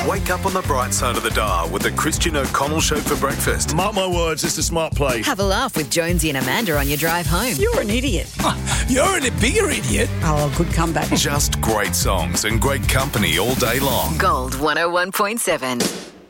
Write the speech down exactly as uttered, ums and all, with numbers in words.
Wake up on the bright side of the dial with the Christian O'Connell Show for breakfast. Mark my words, it's a smart play. Have a laugh with Jonesy and Amanda on your drive home. You're an idiot. You're a bigger idiot. Oh, good comeback. Just great songs and great company all day long. Gold one oh one point seven.